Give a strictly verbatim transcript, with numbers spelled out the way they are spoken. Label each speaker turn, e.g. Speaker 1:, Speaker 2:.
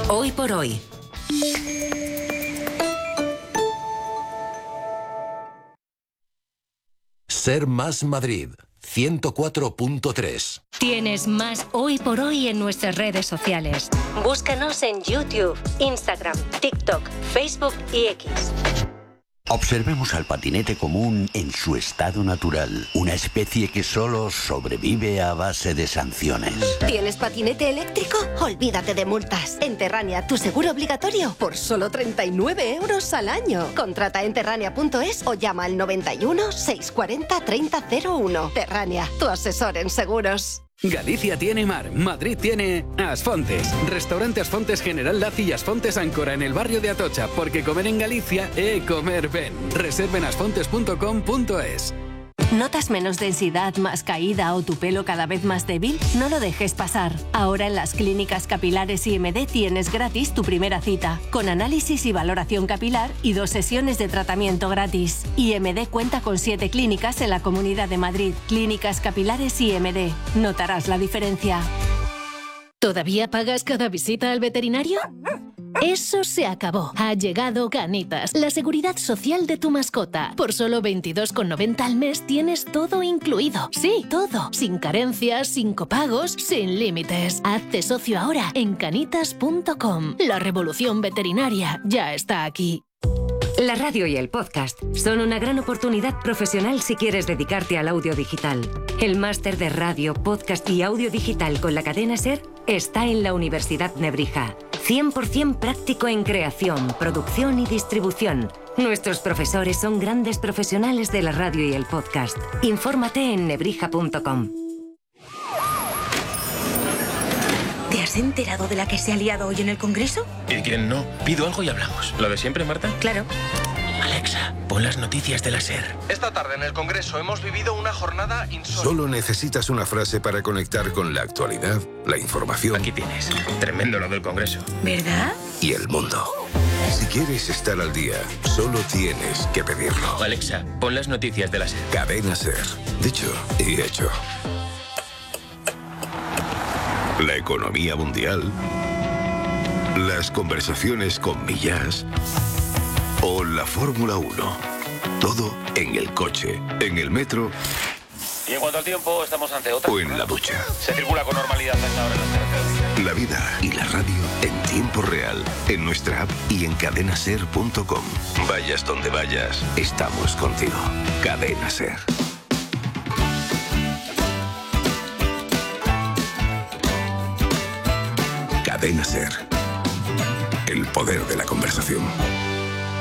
Speaker 1: Hoy por hoy.
Speaker 2: Ser Más Madrid, ciento cuatro punto tres.
Speaker 3: Tienes más Hoy por Hoy en nuestras redes sociales. Búscanos en YouTube, Instagram, TikTok, Facebook y X.
Speaker 4: Observemos al patinete común en su estado natural, una especie que solo sobrevive a base de sanciones.
Speaker 5: ¿Tienes patinete eléctrico? Olvídate de multas. En Terrania, tu seguro obligatorio por solo treinta y nueve euros al año. Contrata en terrania punto es o llama al noventa y uno, seiscientos cuarenta, treinta cero uno. Terrania, tu asesor en seguros.
Speaker 6: Galicia tiene mar, Madrid tiene Asfontes. Restaurante Asfontes General Laci y Asfontes Áncora en el barrio de Atocha, porque comer en Galicia é comer ben. Reserven asfontes punto com punto es.
Speaker 7: ¿Notas menos densidad, más caída o tu pelo cada vez más débil? No lo dejes pasar. Ahora en las clínicas capilares I M D tienes gratis tu primera cita, con análisis y valoración capilar y dos sesiones de tratamiento gratis. I M D cuenta con siete clínicas en la Comunidad de Madrid. Clínicas capilares I M D. Notarás la diferencia.
Speaker 3: ¿Todavía pagas cada visita al veterinario? Eso se acabó. Ha llegado Canitas, la seguridad social de tu mascota. Por solo veintidós con noventa al mes tienes todo incluido. Sí, todo. Sin carencias, sin copagos, sin límites. Hazte socio ahora en canitas punto com. La revolución veterinaria ya está aquí.
Speaker 1: La radio y el podcast son una gran oportunidad profesional si quieres dedicarte al audio digital. El máster de radio, podcast y audio digital con la cadena SER está en la Universidad Nebrija. cien por ciento práctico en creación, producción y distribución. Nuestros profesores son grandes profesionales de la radio y el podcast. Infórmate en nebrija punto com.
Speaker 8: ¿Te has enterado de la que se ha liado hoy en el Congreso?
Speaker 9: ¿Y quién no? Pido algo y hablamos. ¿Lo de siempre, Marta?
Speaker 8: Claro.
Speaker 9: Alexa, pon las noticias de la SER.
Speaker 10: Esta tarde en el Congreso hemos vivido una jornada insólita.
Speaker 11: Solo necesitas una frase para conectar con la actualidad, la información.
Speaker 9: Aquí tienes. Tremendo lo del Congreso.
Speaker 8: ¿Verdad?
Speaker 11: Y el mundo. Si quieres estar al día, solo tienes que pedirlo.
Speaker 9: Alexa, pon las noticias de la SER.
Speaker 11: Cadena SER. Dicho y hecho. La economía mundial, las conversaciones con Millás o la Fórmula uno. Todo en el coche, en el metro.
Speaker 12: Y en cuanto al tiempo, estamos ante otra.
Speaker 11: O en la ducha.
Speaker 12: Se circula con normalidad a esta hora en las carreteras.
Speaker 11: La vida y la radio en tiempo real, en nuestra app y en cadena ser punto com. Vayas donde vayas, estamos contigo. Cadena SER. Cadena SER. El poder de la conversación.